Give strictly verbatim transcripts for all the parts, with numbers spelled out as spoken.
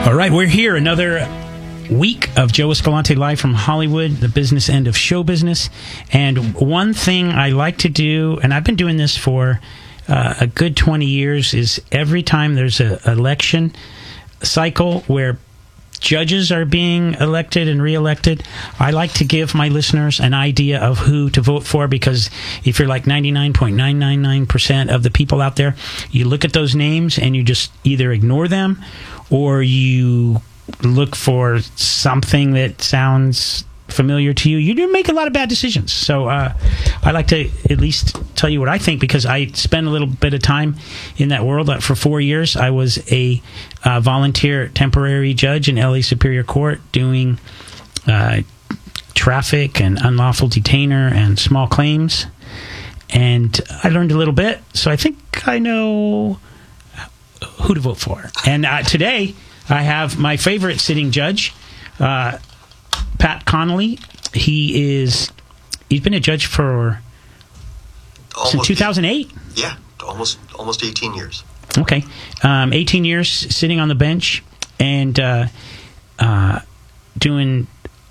All right, we're here. Another week of Joe Escalante live from Hollywood, the business end of show business. And one thing I like to do, and I've been doing this for uh, a good twenty years, is every time there's an election cycle where judges are being elected and reelected, I like to give my listeners an idea of who to vote for, because if you're like ninety-nine point nine nine nine percent of the people out there, you look at those names and you just either ignore them or you look for something that sounds familiar to you. You do make a lot of bad decisions. So uh, I like to at least tell you what I think, because I spent a little bit of time in that world. For four years, I was a uh, volunteer temporary judge in L A Superior Court doing uh, traffic and unlawful detainer and small claims. And I learned a little bit, so I think I know who to vote for. And uh, today, I have my favorite sitting judge, uh, Pat Connolly. He is, he's been a judge for, almost since two thousand eight? Yeah, almost almost eighteen years. Okay. Um, eighteen years sitting on the bench and uh, uh, doing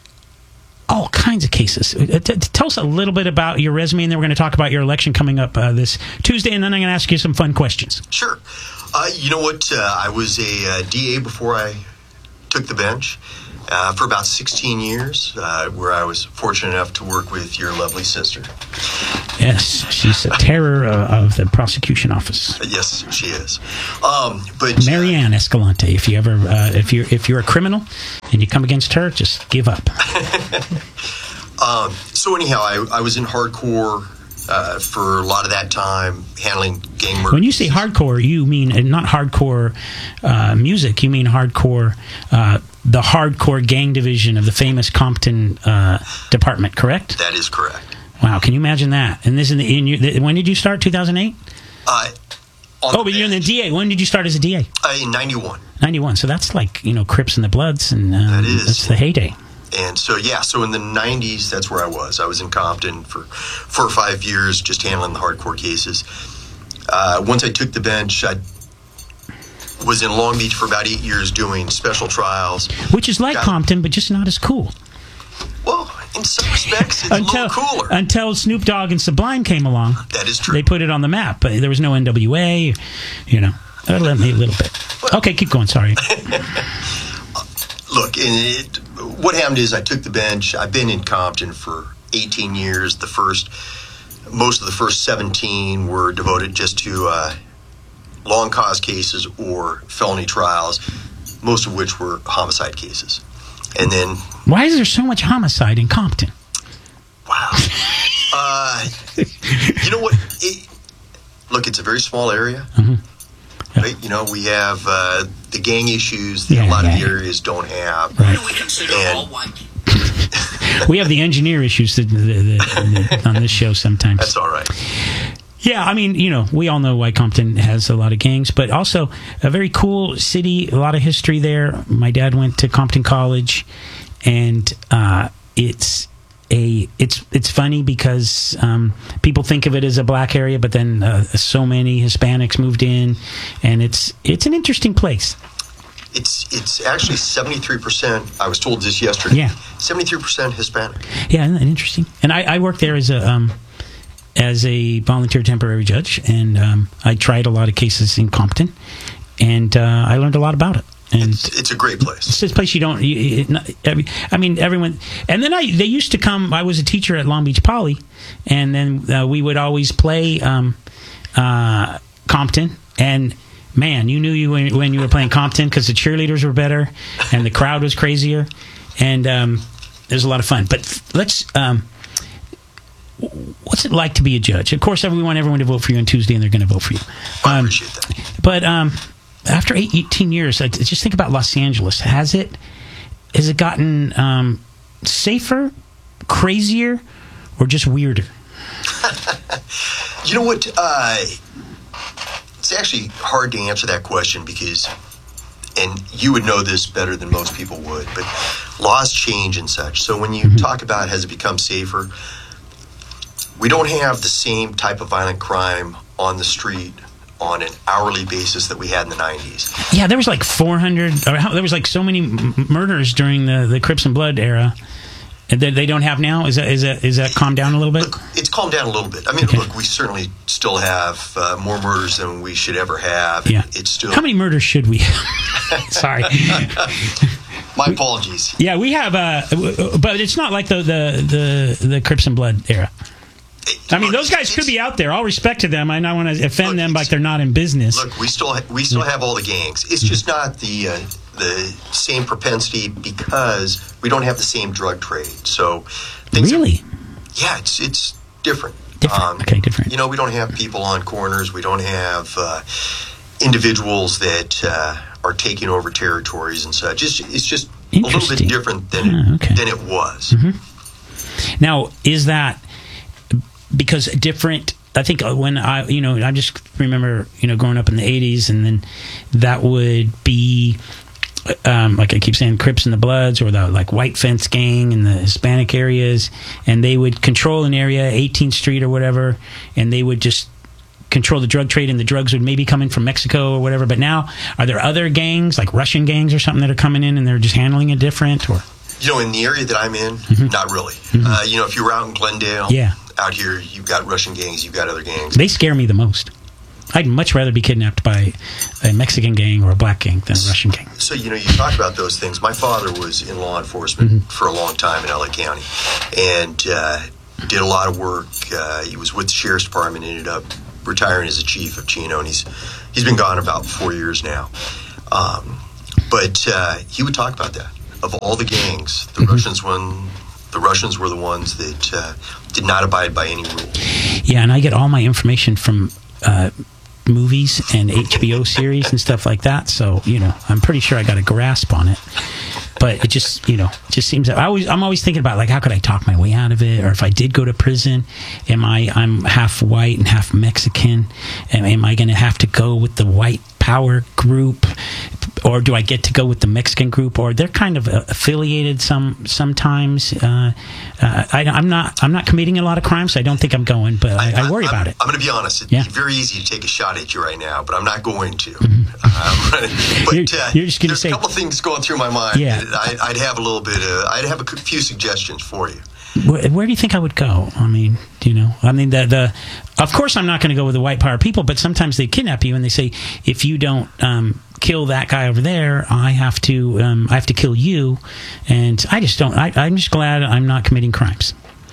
all kinds of cases. Uh, t- tell us a little bit about your resume, and then we're going to talk about your election coming up uh, this Tuesday, and then I'm going to ask you some fun questions. Sure. Uh, you know what? Uh, I was a uh, D A before I took the bench uh, for about sixteen years, uh, where I was fortunate enough to work with your lovely sister. Yes, she's a terror uh, of the prosecution office. Uh, yes, she is. Um, but Marianne Escalante. If you ever, uh, if you're if you're a criminal and you come against her, just give up. um, so anyhow, I, I was in hardcore uh, for a lot of that time, handling gang murder. When you say hardcore, you mean uh, not hardcore uh, music. You mean hardcore, uh, the hardcore gang division of the famous Compton uh, department, correct? That is correct. Wow, can you imagine that? And this in the in your, the, when did you start? two thousand eight? Uh, oh, but you're in the D A. When did you start as a D A? Uh, in ninety-one. ninety-one. So that's like, you know, Crips and the Bloods, and um, that is. That's the heyday. And so, yeah, so in the nineties, that's where I was. I was in Compton for four or five years, just handling the hardcore cases. Uh, once I took the bench, I was in Long Beach for about eight years doing special trials. Which is like Got, Compton, but just not as cool. Well, in some respects, it's until, a little cooler. Until Snoop Dogg and Sublime came along. That is true. They put it on the map, but there was no N W A, you know. That let me a little bit. Well, okay, keep going, sorry. Look, it, what happened is I took the bench. I've been in Compton for eighteen years. The first, most of the first seventeen were devoted just to uh, long cause cases or felony trials, most of which were homicide cases. And then, why is there so much homicide in Compton? Wow. uh, you know what? It, look, it's a very small area. Mm-hmm. Yeah. Right? You know, we have uh, the gang issues that yeah, a lot yeah, of the yeah. areas don't have. Right. We consider and, all white. We have the engineer issues that, that, that, on this show sometimes. That's all right. Yeah, I mean, you know, we all know why Compton has a lot of gangs, but also a very cool city, a lot of history there. My dad went to Compton College, and uh, it's a it's it's funny because um, people think of it as a black area, but then uh, so many Hispanics moved in, and it's it's an interesting place. It's it's actually seventy-three percent. I was told this yesterday. Yeah, seventy-three percent Hispanic. Yeah, isn't that interesting? And I, I worked there as a um, as a volunteer temporary judge, and um, I tried a lot of cases in Compton, and uh, I learned a lot about it. And it's, it's a great place. It's this place you don't. You, it, not, every, I mean, everyone. And then I they used to come. I was a teacher at Long Beach Poly, and then uh, we would always play um, uh, Compton. And man, you knew you when, when you were playing Compton because the cheerleaders were better and the crowd was crazier, and um, it was a lot of fun. But let's. Um, what's it like to be a judge? Of course, we want everyone to vote for you on Tuesday, and they're going to vote for you. Um, I appreciate that. But um, after eighteen years, I just think about Los Angeles. Has it has it gotten um, safer, crazier, or just weirder? You know what? Uh, it's actually hard to answer that question because, and you would know this better than most people would, but laws change and such. So when you mm-hmm. talk about has it become safer, we don't have the same type of violent crime on the street on an hourly basis that we had in the nineties. Yeah, there was like four hundred, or how, there was like so many m- murders during the, the Crips and Blood era that they don't have now. Is that, is that, is that calmed down a little bit? Look, it's calmed down a little bit. I mean, Okay. look, we certainly still have uh, more murders than we should ever have. Yeah. It's still... How many murders should we have? Sorry. My apologies. Yeah, we have, uh, but it's not like the, the, the, the Crips and Blood era. I mean, those guys could be out there. All respect to them. I don't want to offend Look, them like they're not in business. Look, we still ha- we still have all the gangs. It's just not the uh, the same propensity because we don't have the same drug trade. So, things Really? Are, yeah, it's it's different. Different. Okay, different. You know, we don't have people on corners. We don't have uh, individuals that uh, are taking over territories and such. It's, it's just a little bit Interesting. different than Ah, it, okay. than it was. Mm-hmm. Now, is that because different? I think when I, you know, I just remember, you know, growing up in the eighties, and then that would be, um, like I keep saying, Crips and the Bloods, or the like White Fence Gang in the Hispanic areas, and they would control an area, eighteenth Street or whatever, and they would just control the drug trade, and the drugs would maybe come in from Mexico or whatever. But now, are there other gangs, like Russian gangs or something, that are coming in and they're just handling it different? Or You know, in the area that I'm in, Mm-hmm. not really. Uh, you know, if you were out in Glendale, Yeah. out here, you've got Russian gangs, you've got other gangs. they scare me the most. I'd much rather be kidnapped by a Mexican gang or a black gang than a Russian gang. So, you know, you talk about those things. My father was in law enforcement Mm-hmm. for a long time in L A County and uh, did a lot of work. Uh, he was with the Sheriff's Department, ended up retiring as a chief of Chino, and he's he's been gone about four years now. Um, but uh, he would talk about that. Of all the gangs, the Mm-hmm. Russians one, the Russians were the ones that uh, did not abide by any rule. Yeah, and I get all my information from uh, movies and H B O series and stuff like that. So, you know, I'm pretty sure I got a grasp on it. But it just, you know, it just seems that I always, I'm always thinking about, like, how could I talk my way out of it? Or if I did go to prison, am I, I'm half white and half Mexican. Am, am I going to have to go with the white power group? Or do I get to go with the Mexican group? Or they're kind of uh, affiliated some sometimes. Uh, uh, I, I'm not I'm not committing a lot of crimes, so I don't think I'm going, but I, I worry I'm, about it. I'm going to be honest. It'd Yeah. be very easy to take a shot at you right now, but I'm not going to. Mm-hmm. Um, but You're- uh, you're just gonna there's say- a couple things going through my mind. Yeah. that I'd, I'd have a little bit of, I'd have a few suggestions for you. Where, where do you think I would go? I mean, do you know? I mean, the the. Of course, I'm not going to go with the white power people, but sometimes they kidnap you and they say, if you don't um, kill that guy over there, I have to um, I have to kill you, and I just don't. I, I'm just glad I'm not committing crimes.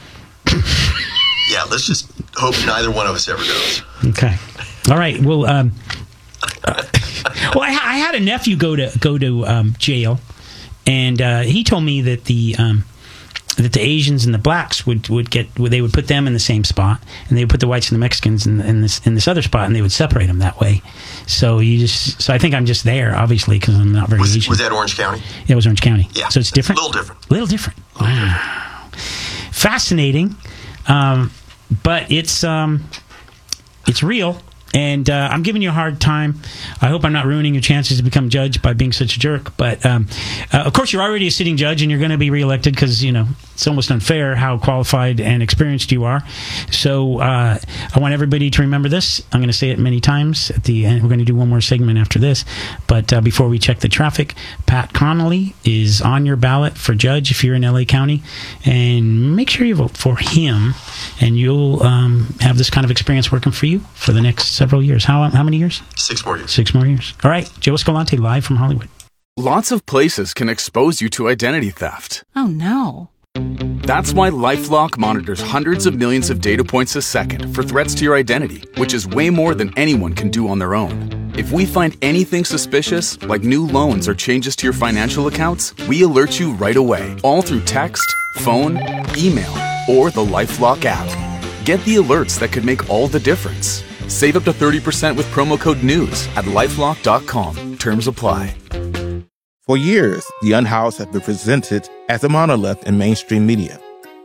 Yeah, let's just hope neither one of us ever goes. Okay. All right. Well, um, uh, well, I, I had a nephew go to go to um, jail, and uh, he told me that the um, that the Asians and the blacks would, would get they would put them in the same spot, and they would put the whites and the Mexicans in, in this in this other spot, and they would separate them that way. So you just so I think I'm just there, obviously, because I'm not very Was, Asian. was that Orange County? Yeah, it was Orange County. Yeah. So it's different. A little different. Little different. Wow. Fascinating, um, but it's um, it's real. And uh, I'm giving you a hard time. I hope I'm not ruining your chances to become judge by being such a jerk. But, um, uh, of course, you're already a sitting judge, and you're going to be reelected because, you know, it's almost unfair how qualified and experienced you are. So uh, I want everybody to remember this. I'm going to say it many times at the end. We're going to do one more segment after this. But uh, before we check the traffic, Pat Connolly is on your ballot for judge if you're in L A County. And make sure you vote for him, and you'll um, have this kind of experience working for you for the next several years. How how many years? Six more years. Six more years. All right. Joe Escalante live from Hollywood. Lots of places can expose you to identity theft. Oh, no. That's why LifeLock monitors hundreds of millions of data points a second for threats to your identity, which is way more than anyone can do on their own. If we find anything suspicious, like new loans or changes to your financial accounts, we alert you right away, all through text, phone, email, or the LifeLock app. Get the alerts that could make all the difference. Save up to thirty percent with promo code NEWS at lifelock dot com. Terms apply. For years, The Unhoused have been presented as a monolith in mainstream media.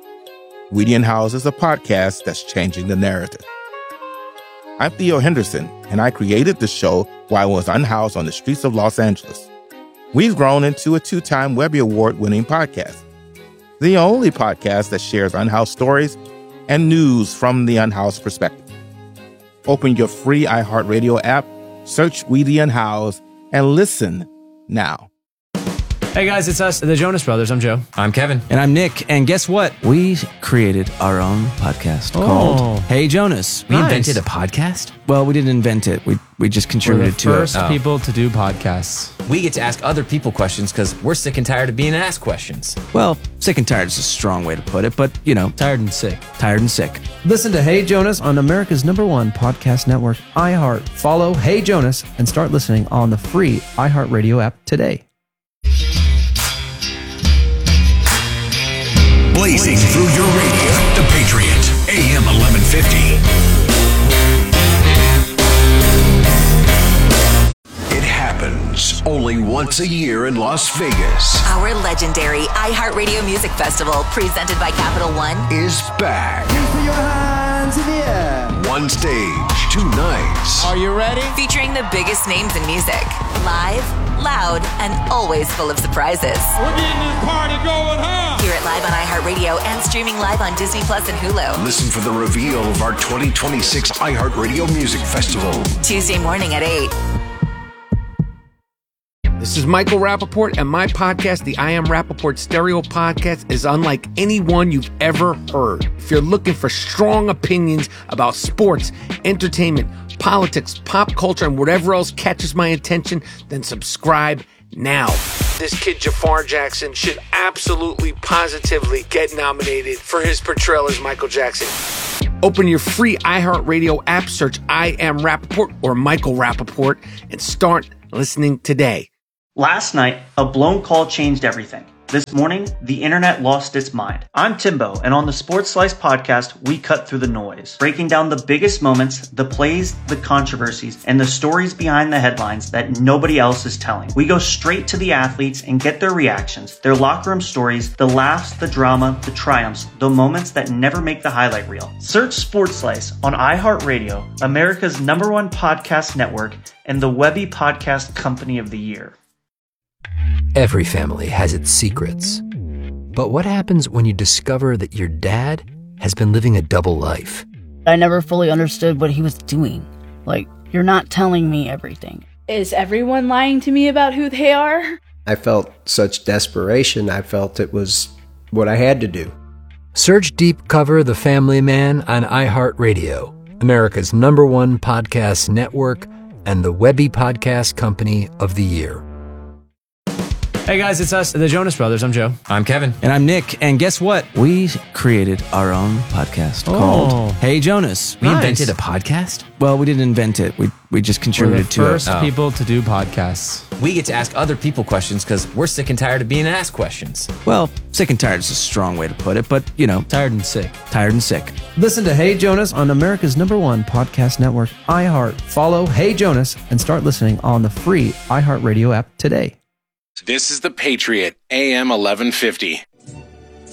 We The Unhoused is a podcast that's changing the narrative. I'm Theo Henderson, and I created the show while I was unhoused on the streets of Los Angeles. We've grown into a two-time Webby Award-winning podcast, the only podcast that shares unhoused stories and news from the unhoused perspective. Open your free iHeartRadio app, search Weedy and Howes, and listen now. Hey guys, it's us, the Jonas Brothers. I'm Joe. I'm Kevin. And I'm Nick. And guess what? We created our own podcast Oh. called Hey Jonas. We Nice. invented a podcast? Well, we didn't invent it. We we just We're contributed the to first it. people to do podcasts. We get to ask other people questions because we're sick and tired of being asked questions. Well, sick and tired is a strong way to put it, but you know, Tired and sick. tired and sick. Listen to Hey Jonas on America's number one podcast network, iHeart. Follow Hey Jonas and start listening on the free iHeartRadio app today. Blazing through your radio, The Patriot, A M eleven fifty. It happens only once a year in Las Vegas. Our legendary iHeartRadio Music Festival, presented by Capital One, Is back. One stage, two nights. Are you ready? featuring the biggest names in music. Live, loud, and always full of surprises. We're getting this party going, huh? Hear it live on iHeartRadio and streaming live on Disney Plus and Hulu. Listen for the reveal of our twenty twenty-six iHeartRadio Music Festival. Tuesday morning at eight. This is Michael Rappaport, and my podcast, the I Am Rappaport Stereo Podcast, is unlike any one you've ever heard. If you're looking for strong opinions about sports, entertainment, politics, pop culture, and whatever else catches my attention, then subscribe now. This kid, Jafar Jackson, should absolutely, positively get nominated for his portrayal as Michael Jackson. Open your free iHeartRadio app, search I Am Rappaport or Michael Rappaport, and start listening today. Last night, a blown call changed everything. This morning, the internet lost its mind. I'm Timbo, and on the Sports Slice podcast, we cut through the noise, breaking down the biggest moments, the plays, the controversies, and the stories behind the headlines that nobody else is telling. We go straight to the athletes and get their reactions, their locker room stories, the laughs, the drama, the triumphs, the moments that never make the highlight reel. Search Sports Slice on iHeartRadio, America's number one podcast network, and the Webby Podcast Company of the Year. Every family has its secrets. But what happens when you discover that your dad has been living a double life? I never fully understood what he was doing. Like, you're not telling me everything. Is everyone lying to me about who they are? I felt such desperation. I felt it was what I had to do. Search Deep Cover The Family Man on iHeartRadio, America's number one podcast network, and the Webby Podcast Company of the Year. Hey guys, it's us, the Jonas Brothers. I'm Joe. I'm Kevin. And I'm Nick. And guess what? We created our own podcast Oh. called Hey Jonas. We Nice. invented a podcast? Well, we didn't invent it. We we just We're the contributed to first it. Oh. people to do podcasts. We get to ask other people questions because we're sick and tired of being asked questions. Well, sick and tired is a strong way to put it, but you know, Tired and sick. tired and sick. Listen to Hey Jonas on America's number one podcast network, iHeart. Follow Hey Jonas and start listening on the free iHeartRadio app today. This is The Patriot, A M eleven fifty.